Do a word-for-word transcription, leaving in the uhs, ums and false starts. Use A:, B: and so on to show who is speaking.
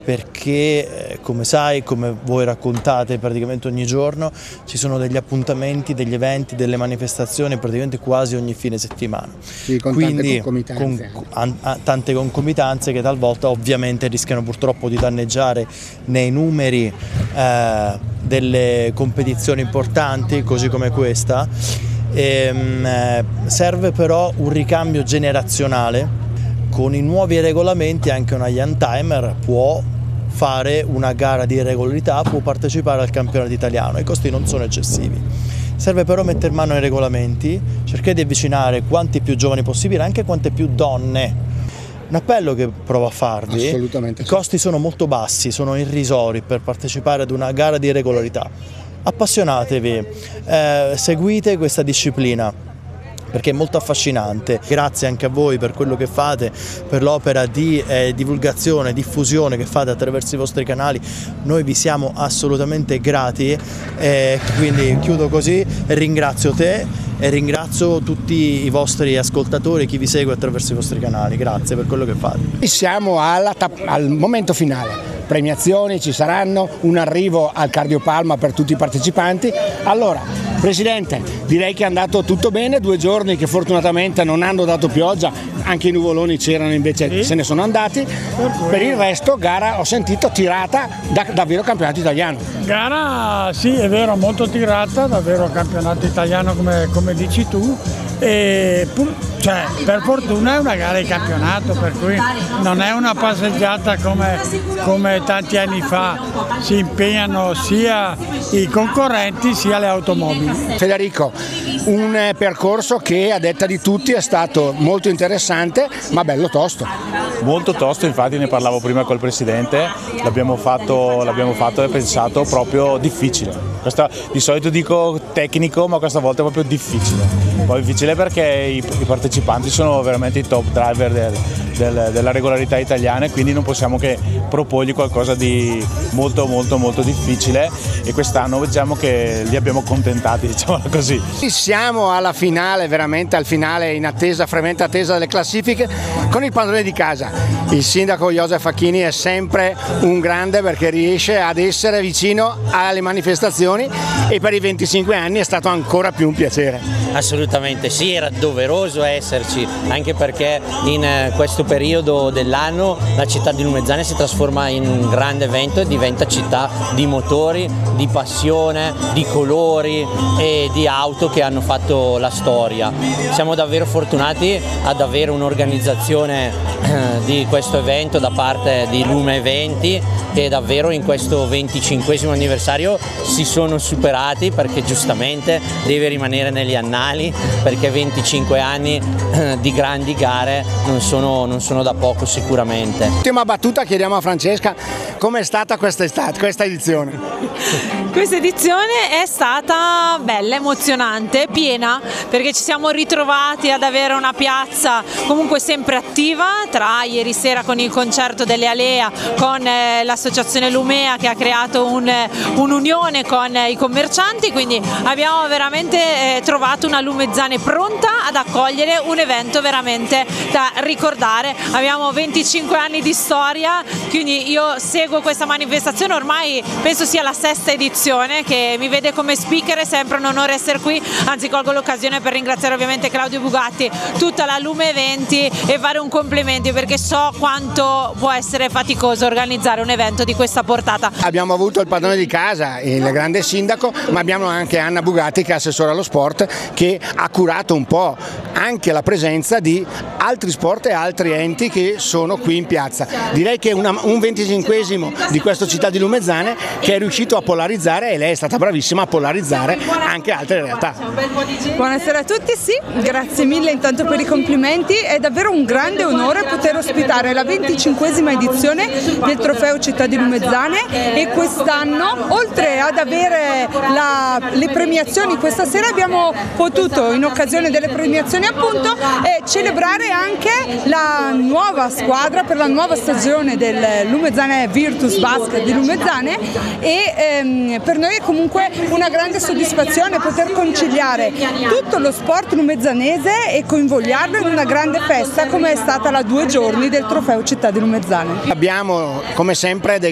A: Perché come sai, come voi raccontate praticamente ogni giorno, ci sono degli appuntamenti, degli eventi, delle manifestazioni praticamente quasi ogni fine settimana.
B: Sì, con
A: Quindi
B: tante concomitanze.
A: Con, an, a, tante concomitanze che talvolta ovviamente rischiano purtroppo di danneggiare nei numeri eh, delle competizioni importanti, così come questa. E, eh, serve però un ricambio generazionale. Con i nuovi regolamenti anche una young timer può fare una gara di regolarità, può partecipare al campionato italiano, i costi non sono eccessivi. Serve però mettere mano ai regolamenti, cercare di avvicinare quanti più giovani possibile, anche quante più donne. Un appello che provo a farvi:
B: assolutamente
A: i
B: sì.
A: costi sono molto bassi, sono irrisori per partecipare ad una gara di regolarità. Appassionatevi, eh, seguite questa disciplina, perché è molto affascinante. Grazie anche a voi per quello che fate, per l'opera di eh, divulgazione, diffusione che fate attraverso i vostri canali. Noi vi siamo assolutamente grati, eh, quindi chiudo così e ringrazio te e ringrazio tutti i vostri ascoltatori, chi vi segue attraverso i vostri canali. Grazie per quello che fate.
B: Siamo alla, al momento finale. Premiazioni ci saranno, un arrivo al Cardiopalma per tutti i partecipanti. Allora, Presidente, direi che è andato tutto bene, due giorni che fortunatamente non hanno dato pioggia, anche i nuvoloni c'erano, invece sì, se ne sono andati. Per il resto, gara, ho sentito, tirata da davvero campionato italiano.
C: Gara, sì, è vero, molto tirata, davvero campionato italiano come, come dici tu. E pur, cioè, per fortuna è una gara di campionato, per cui non è una passeggiata come, come tanti anni fa, si impegnano sia i concorrenti sia le automobili.
B: Federico, un percorso che a detta di tutti è stato molto interessante ma bello tosto.
D: Molto tosto, infatti ne parlavo prima col Presidente, l'abbiamo fatto, l'abbiamo fatto e pensato proprio difficile. Questa, di solito dico tecnico, ma questa volta è proprio difficile. Poi difficile perché i, i partecipanti sono veramente i top driver del, del, della regolarità italiana, e quindi non possiamo che proporgli qualcosa di molto molto molto difficile, e quest'anno diciamo che li abbiamo accontentati, diciamola così.
B: Siamo alla finale, veramente al finale, in attesa, fremente attesa delle classifiche, con il padrone di casa. Il sindaco Joseph Facchini è sempre un grande perché riesce ad essere vicino alle manifestazioni, e per i venticinque anni è stato ancora più un piacere.
E: Assolutamente sì, era doveroso esserci, anche perché in questo periodo dell'anno la città di Lumezzane si trasforma in un grande evento e diventa città di motori, di passione, di colori e di auto che hanno fatto la storia. Siamo davvero fortunati ad avere un'organizzazione di questo evento da parte di Lume Eventi, che davvero in questo venticinquesimo anniversario si sono superati, perché giustamente deve rimanere negli annali, perché venticinque anni di grandi gare non sono, non sono da poco sicuramente.
B: Ultima battuta, chiediamo a Francesca, com'è stata questa estate, questa edizione?
F: Questa edizione è stata bella, emozionante, piena, perché ci siamo ritrovati ad avere una piazza comunque sempre attiva, tra ieri sera con il concerto delle Alea, con eh, l'associazione Lumea che ha creato un'unione un con eh, i commercianti, quindi abbiamo veramente eh, trovato una Lumezzane pronta ad accogliere un evento veramente da ricordare. Abbiamo venticinque anni di storia, quindi io seguo questa manifestazione, ormai penso sia la sesta edizione che mi vede come speaker, è sempre un onore essere qui, anzi colgo l'occasione per ringraziare ovviamente Claudio Bugatti, tutta la Lume Eventi, e fare un complimento perché so quanto può essere faticoso organizzare un evento di questa portata.
B: Abbiamo avuto il padrone di casa, il grande sindaco, ma abbiamo anche Anna Bugatti che è assessore allo sport, che ha curato un po' anche la presenza di altri sport e altri enti che sono qui in piazza. Direi che una, un venticinquesimo di questa città di Lumezzane che è riuscito a polarizzare, e lei è stata bravissima a polarizzare anche altre realtà.
G: Buonasera a tutti, sì, grazie mille intanto per i complimenti, è davvero un grande onore poter ospitare la venticinquesima edizione del Trofeo Città di Lumezzane, e quest'anno oltre ad avere la, le premiazioni, questa sera abbiamo potuto, in occasione delle premiazioni appunto, eh, celebrare anche la nuova squadra per la nuova stagione del Lumezzane Virtual Virtus Basket di Lumezzane e ehm, per noi è comunque una grande soddisfazione poter conciliare tutto lo sport lumezzanese e coinvolgerlo in una grande festa come è stata la due giorni del Trofeo Città di Lumezzane.
B: Abbiamo come sempre dei